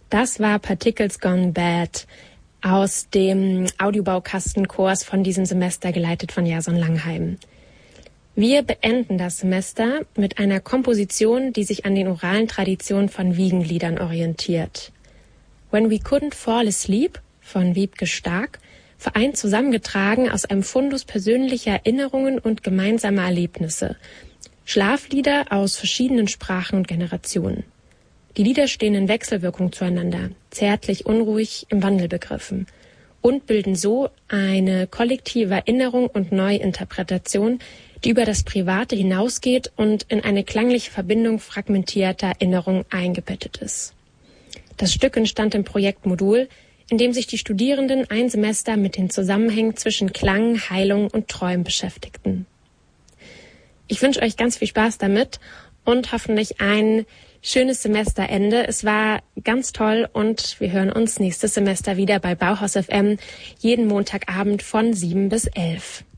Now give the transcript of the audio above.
Das war Particles Gone Bad aus dem Audiobaukastenkurs von diesem Semester, geleitet von Jason Langheim. Wir beenden das Semester mit einer Komposition, die sich an den oralen Traditionen von Wiegenliedern orientiert. When We Couldn't Fall Asleep von Wiebke Stark vereint zusammengetragen aus einem Fundus persönlicher Erinnerungen und gemeinsamer Erlebnisse Schlaflieder aus verschiedenen Sprachen und Generationen. Die Lieder stehen in Wechselwirkung zueinander, zärtlich unruhig im Wandel begriffen, und bilden so eine kollektive Erinnerung und Neuinterpretation, die über das Private hinausgeht und in eine klangliche Verbindung fragmentierter Erinnerung eingebettet ist. Das Stück entstand im Projekt Modul, in dem sich die Studierenden ein Semester mit den Zusammenhängen zwischen Klang, Heilung und Träumen beschäftigten. Ich wünsche euch ganz viel Spaß damit und hoffentlich ein schönes Semesterende. Es war ganz toll und wir hören uns nächstes Semester wieder bei Bauhaus FM, jeden Montagabend von 7 bis 11.